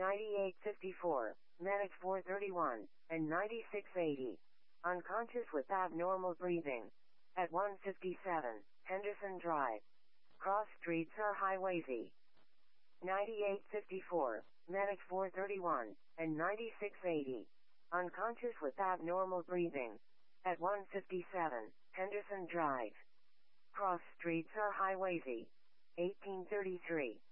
9854, Medic 431, and 9680. Unconscious with abnormal breathing. At 157, Henderson Drive. Cross streets are highways E. 9854, Medic 431, and 9680. Unconscious with abnormal breathing. At 157, Henderson Drive. Cross streets are highways E. 1833.